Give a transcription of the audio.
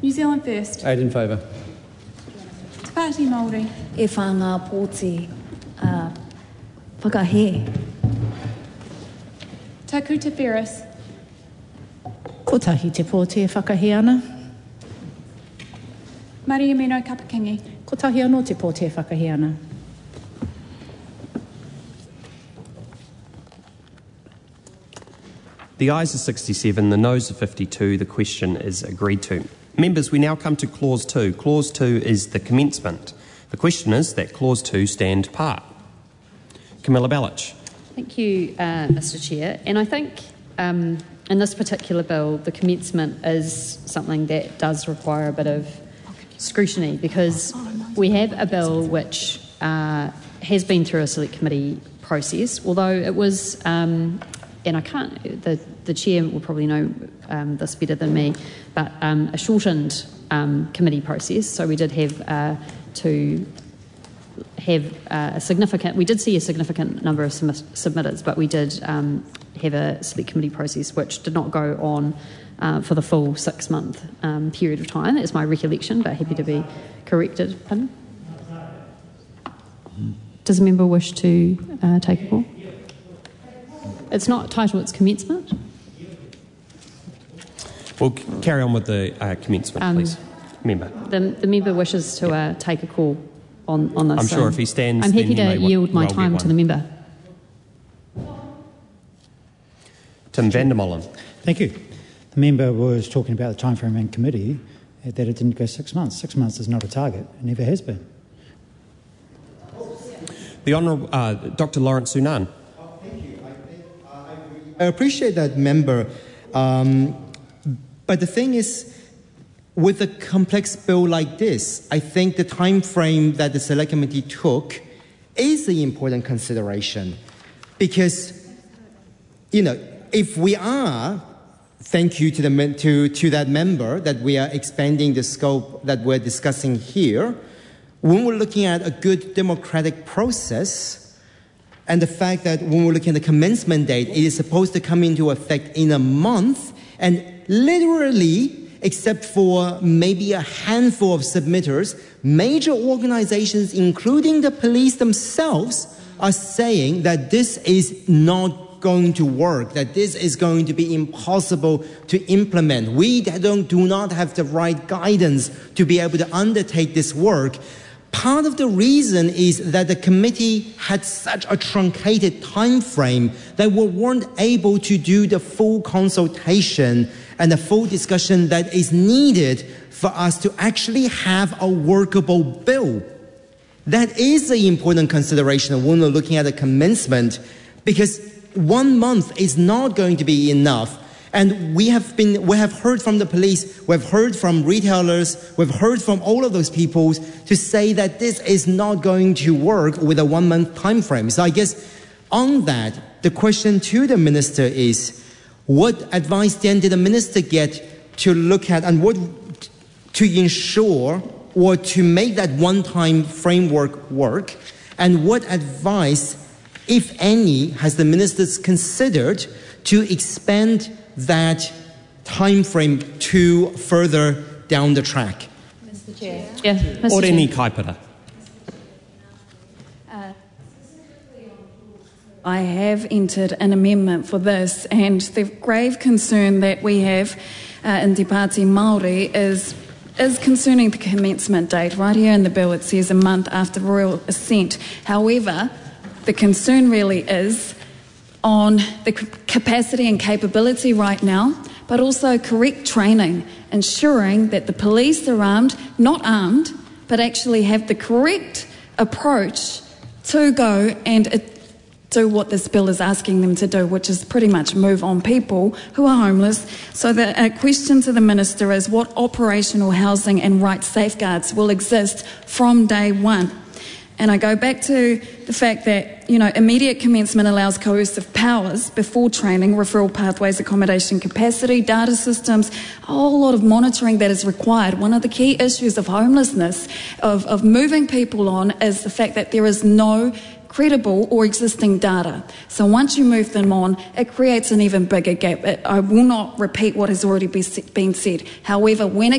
New Zealand First. 8 in favour. Te Pāti Māori. E whanga pōti whakahe. Taku Te Ferris. Kotahi te pōti e whakahe ana. Mariamino Kapakingi. Kotahi anō te pōti e whakahe ana. The ayes are 67, the noes are 52. The question is agreed to. Members, we now come to Clause 2. Clause 2 is the commencement. The question is that Clause 2 stand part. Camilla Bellich. Thank you, Mr Chair. And I think in this particular bill, the commencement is something that does require a bit of scrutiny, because we have a bill which has been through a select committee process, although it was, and I can't, the Chair will probably know this better than me, but a shortened committee process. So we did have to have a significant, we did see a significant number of submitters, but we did have a select committee process which did not go on for the full 6-month period of time. That's my recollection, but happy to be corrected. Pardon? Does a member wish to take a call? It's not titled, it's commencement. We'll carry on with the commencement, please. Member. The member wishes to take a call on this. I'm sure if he stands, I'm happy then to yield my time to the member. Tim van der Molen. Thank you. The member was talking about the timeframe in committee, that it didn't go 6 months. 6 months is not a target. It never has been. The Honourable Dr. Lawrence Sunan. Thank you. I appreciate that, member. But the thing is, with a complex bill like this, I think the time frame that the Select Committee took is the important consideration. Because, if we are, thank you to that member, that we are expanding the scope that we're discussing here, when we're looking at a good democratic process, and the fact that when we're looking at the commencement date, it is supposed to come into effect in a month, and literally, except for maybe a handful of submitters, major organizations, including the police themselves, are saying that this is not going to work, that this is going to be impossible to implement. We do not have the right guidance to be able to undertake this work. Part of the reason is that the committee had such a truncated time frame that we weren't able to do the full consultation and the full discussion that is needed for us to actually have a workable bill. That is the important consideration when we're looking at the commencement, because 1 month is not going to be enough. And we have heard from the police, we've heard from retailers, we've heard from all of those people to say that this is not going to work with a 1 month time frame. So I guess on that, the question to the minister is, what advice then did the minister get to look at and what to ensure or to make that one-time framework work? And what advice, if any, has the ministers considered to expand that time frame to further down the track? Mr Chair. Yeah, Mr. Oreni Chair. Kaipara. I have entered an amendment for this, and the grave concern that we have in Te Pāti Māori is concerning the commencement date. Right here in the bill it says a month after royal assent. However, the concern really is on the capacity and capability right now, but also correct training, ensuring that the police are armed, not armed, but actually have the correct approach to go and do what this bill is asking them to do, which is pretty much move on people who are homeless. So the question to the minister is, what operational housing and rights safeguards will exist from day one? And I go back to the fact that, immediate commencement allows coercive powers before training, referral pathways, accommodation capacity, data systems, a whole lot of monitoring that is required. One of the key issues of homelessness, of moving people on, is the fact that there is no credible or existing data. So once you move them on, it creates an even bigger gap. I will not repeat what has already been said. However, when it